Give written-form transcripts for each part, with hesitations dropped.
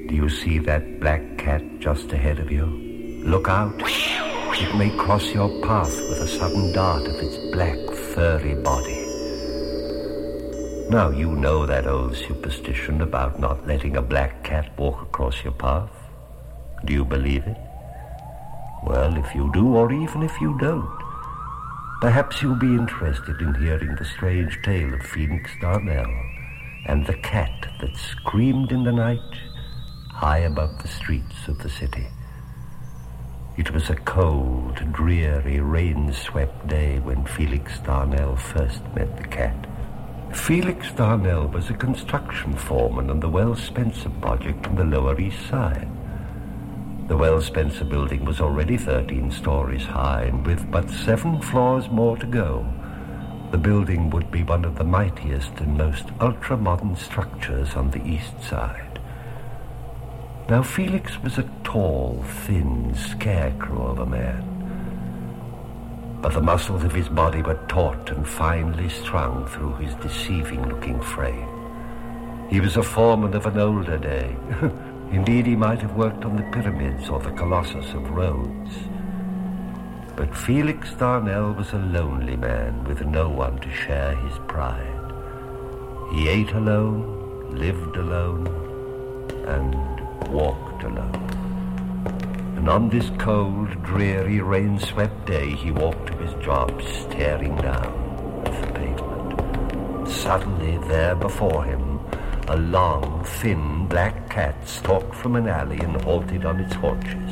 Do you see that black cat just ahead of you? Look out. It may cross your path with a sudden dart of its black, furry body. Now you know that old superstition about not letting a black cat walk across your path. Do you believe it? Well, if you do, or even if you don't, perhaps you'll be interested in hearing the strange tale of Felix Darnell and the cat that screamed in the night high above the streets of the city. It was a cold, dreary, rain-swept day when Felix Darnell first met the cat. Felix Darnell was a construction foreman on the Wells Spencer project on the Lower East Side. The Wells Spencer building was already 13 stories high, and with but 7 floors more to go, the building would be one of the mightiest and most ultra-modern structures on the East Side. Now, Felix was a tall, thin scarecrow of a man, but the muscles of his body were taut and finely strung through his deceiving-looking frame. He was a foreman of an older day. Indeed, he might have worked on the pyramids or the Colossus of Rhodes. But Felix Darnell was a lonely man with no one to share his pride. He ate alone, lived alone, and walked alone. And on this cold, dreary, rain-swept day, he walked to his job, staring down at the pavement. Suddenly, there before him, a long, thin, black cat stalked from an alley and halted on its haunches.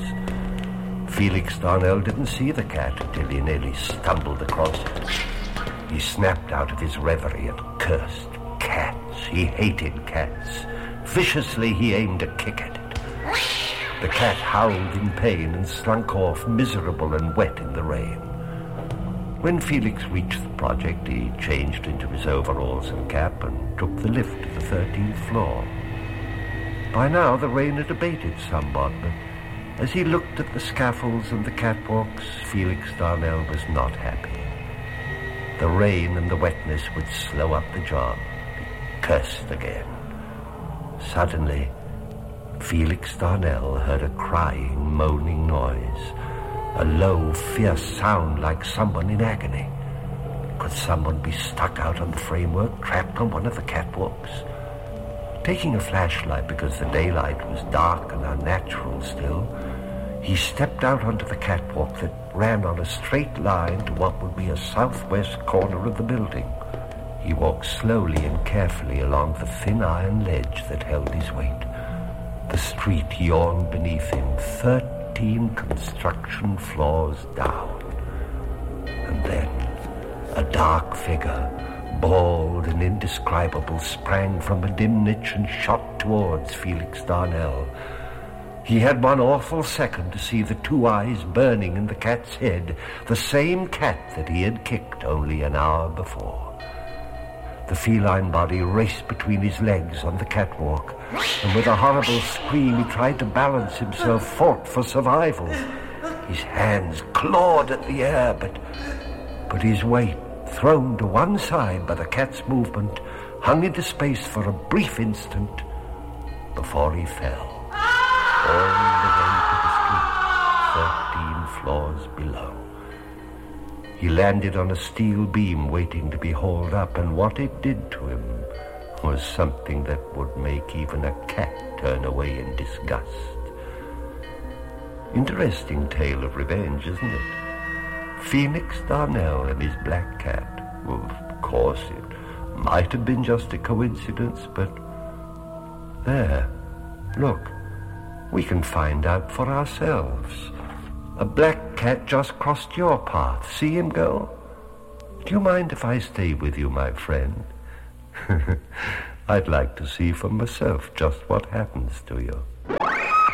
Felix Darnell didn't see the cat until he nearly stumbled across it. He snapped out of his reverie and cursed. Cats. He hated cats. Viciously, he aimed a kick at it. The cat howled in pain and slunk off, miserable and wet in the rain. When Felix reached the project, he changed into his overalls and cap and took the lift to the 13th floor. By now, the rain had abated somewhat, but as he looked at the scaffolds and the catwalks, Felix Darnell was not happy. The rain and the wetness would slow up the job. He cursed again. Suddenly, Felix Darnell heard a crying, moaning noise, a low, fierce sound like someone in agony. Could someone be stuck out on the framework, trapped on one of the catwalks? Taking a flashlight because the daylight was dark and unnatural still, he stepped out onto the catwalk that ran on a straight line to what would be a southwest corner of the building. He walked slowly and carefully along the thin iron ledge that held his weight. The street yawned beneath him, 13 construction floors down. And then a dark figure, bald and indescribable, sprang from a dim niche and shot towards Felix Darnell. He had one awful second to see the 2 eyes burning in the cat's head, the same cat that he had kicked only an hour before. The feline body raced between his legs on the catwalk, and with a horrible scream he tried to balance himself, fought for survival. His hands clawed at the air, but his weight, thrown to one side by the cat's movement, hung into space for a brief instant before he fell, all the way to the street, 13 floors below. He landed on a steel beam waiting to be hauled up, and what it did to him was something that would make even a cat turn away in disgust. Interesting tale of revenge, isn't it? Felix Darnell and his black cat. Well, of course, it might have been just a coincidence, but there, look, we can find out for ourselves. A black cat just crossed your path. See him go? Do you mind if I stay with you, my friend? I'd like to see for myself just what happens to you.